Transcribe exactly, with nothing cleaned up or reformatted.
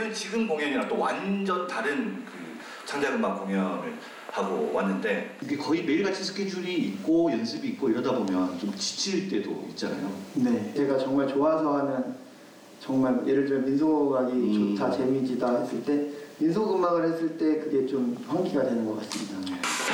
오늘은 지금 공연이랑 또 완전 다른 그 창작음악 공연을 하고 왔는데 이게 거의 매일같이 스케줄이 있고 연습이 있고 이러다 보면 좀 지칠 때도 있잖아요. 네, 제가 정말 좋아서 하는 정말 예를 들면 민속음악이 음. 좋다, 재미지다 했을 때 민속음악을 했을 때 그게 좀 환기가 되는 것 같습니다.